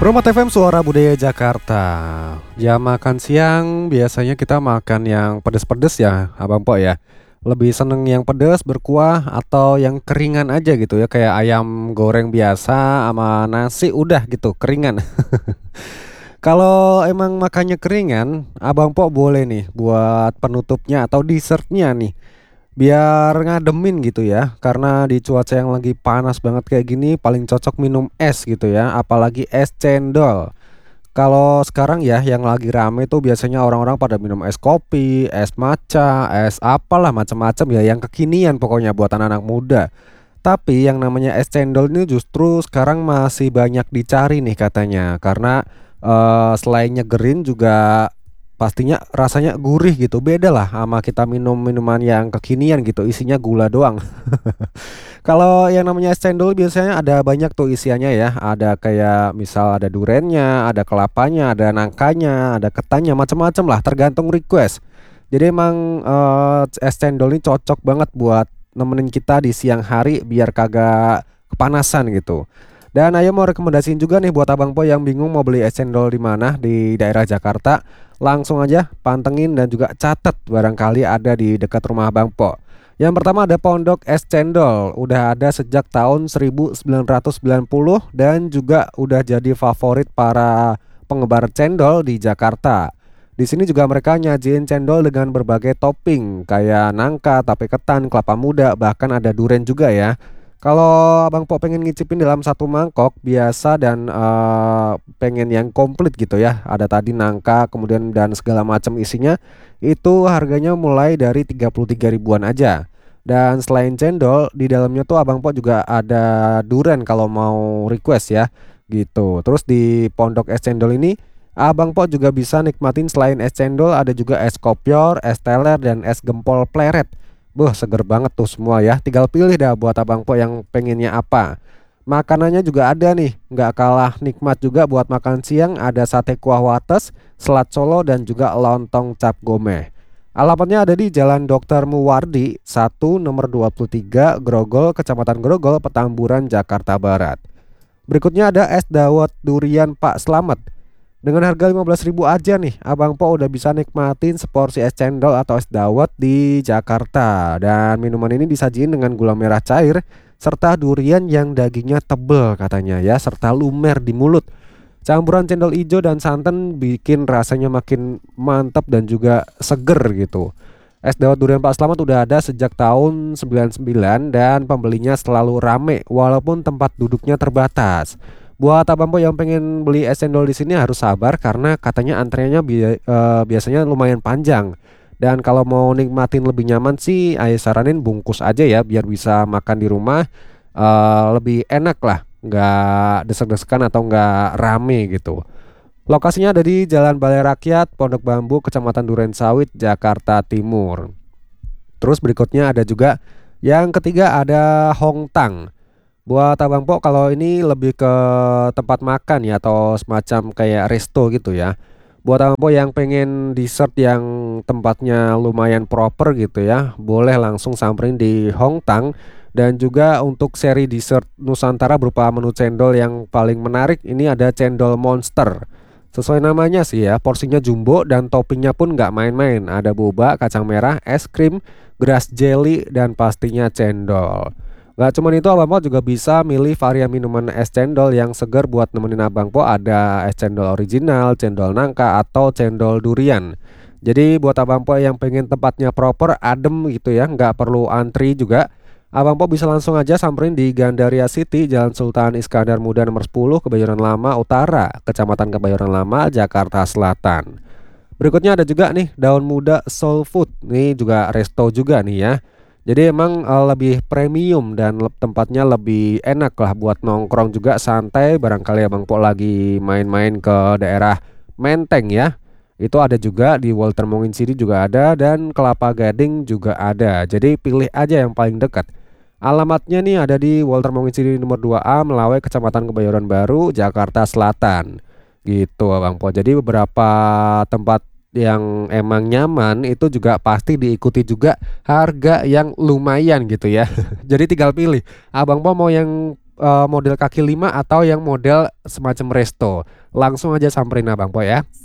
Promote FM Suara Budaya Jakarta. Ya makan siang biasanya kita makan yang pedes-pedes ya Abang Po ya. Lebih seneng yang pedes berkuah atau yang keringan aja gitu ya. Kayak ayam goreng biasa sama nasi udah gitu keringan. Kalau emang makannya keringan, Abang Po boleh nih buat penutupnya atau dessertnya nih. Biar ngademin gitu ya. Karena di cuaca yang lagi panas banget kayak gini paling cocok minum es gitu ya, apalagi es cendol. Kalau sekarang ya yang lagi rame tuh biasanya orang-orang pada minum es kopi, es matcha, es apalah macam-macam ya yang kekinian pokoknya buat anak-anak muda. Tapi yang namanya es cendol ini justru sekarang masih banyak dicari nih katanya karena selain nyegerin juga pastinya rasanya gurih gitu. Beda lah sama kita minum minuman yang kekinian gitu, isinya gula doang. Kalau yang namanya es cendol biasanya ada banyak tuh isiannya ya. Ada kayak misal ada durennya, ada kelapanya, ada nangkanya, ada ketannya, macam-macam lah tergantung request. Jadi emang es cendol ini cocok banget buat nemenin kita di siang hari biar kagak kepanasan gitu. Dan Ayo mau rekomendasiin juga nih buat Abang Po yang bingung mau beli es cendol di mana di daerah Jakarta. Langsung aja pantengin dan juga catat barangkali ada di dekat rumah Abang Po. Yang pertama ada Pondok Es Cendol, udah ada sejak tahun 1990 dan juga udah jadi favorit para penggemar cendol di Jakarta. Di sini juga mereka nyajiin cendol dengan berbagai topping kayak nangka, tape ketan, kelapa muda, bahkan ada duren juga ya. Kalau Abang Po pengen ngicipin dalam satu mangkok biasa dan pengen yang komplit gitu ya. Ada tadi nangka, kemudian dan segala macam isinya. Itu harganya mulai dari 33 ribuan aja. Dan selain cendol, di dalamnya tuh Abang Po juga ada duren kalau mau request ya. Gitu. Terus di Pondok Es Cendol ini Abang Po juga bisa nikmatin selain es cendol ada juga es kopior, es teler dan es gempol pleret. Seger banget tuh semua ya. Tinggal pilih dah buat Abang Po yang pengennya apa. Makanannya juga ada nih, nggak kalah nikmat juga buat makan siang. Ada sate kuah wates, selat solo dan juga lontong cap gomeh. Alamatnya ada di Jalan Dr. Muwardi 1 nomor 23 Grogol, Kecamatan Grogol, Petamburan, Jakarta Barat. Berikutnya ada es dawet durian Pak Slamet. Dengan harga 15 ribu aja nih, Abang Po udah bisa nikmatin seporsi es cendol atau es dawet di Jakarta. Dan minuman ini disajiin dengan gula merah cair serta durian yang dagingnya tebel katanya ya, serta lumer di mulut. Campuran cendol ijo dan santan bikin rasanya makin mantap dan juga seger gitu. Es dawet durian Pak Slamet udah ada sejak tahun 99 dan pembelinya selalu rame walaupun tempat duduknya terbatas. Buat Abang Po yang pengen beli es cendol di sini harus sabar karena katanya antreanya biasanya lumayan panjang. Dan kalau mau nikmatin lebih nyaman sih, Ayo saranin bungkus aja ya biar bisa makan di rumah lebih enak lah, nggak desek-desekan atau nggak rame gitu. Lokasinya ada di Jalan Balai Rakyat, Pondok Bambu, Kecamatan Durensawit, Jakarta Timur. Terus berikutnya ada juga yang ketiga ada Hongtang. Buat Abang Po kalau ini lebih ke tempat makan ya atau semacam kayak resto gitu ya. Buat Abang Po yang pengen dessert yang tempatnya lumayan proper gitu ya, boleh langsung samperin di Hongtang. Dan juga untuk seri dessert Nusantara berupa menu cendol yang paling menarik ini ada cendol monster. Sesuai namanya sih ya, porsinya jumbo dan toppingnya pun nggak main-main. Ada boba, kacang merah, es krim, grass jelly dan pastinya cendol. Gak cuma itu, Abang Po juga bisa milih varian minuman es cendol yang segar buat nemenin Abang Po. Ada es cendol original, cendol nangka, atau cendol durian. Jadi buat Abang Po yang pengen tempatnya proper, adem gitu ya, nggak perlu antri juga, Abang Po bisa langsung aja samperin di Gandaria City, Jalan Sultan Iskandar Muda nomor 10, Kebayoran Lama Utara, Kecamatan Kebayoran Lama, Jakarta Selatan. Berikutnya ada juga nih Daun Muda Soul Food. Ini juga resto juga nih ya. Jadi emang lebih premium dan tempatnya lebih enak lah buat nongkrong juga santai. Barangkali Abang Po lagi main-main ke daerah Menteng ya. Itu ada juga di Walter Mongin City juga ada dan Kelapa Gading juga ada. Jadi pilih aja yang paling dekat. Alamatnya nih ada di Walter Mongin City nomor 2A, Melawai, Kecamatan Kebayoran Baru, Jakarta Selatan. Gitu Abang Po. Jadi beberapa tempat yang emang nyaman itu juga pasti diikuti juga harga yang lumayan gitu ya. Jadi tinggal pilih Abang Po mau yang model kaki lima atau yang model semacam resto. Langsung aja samperin Abang Po ya.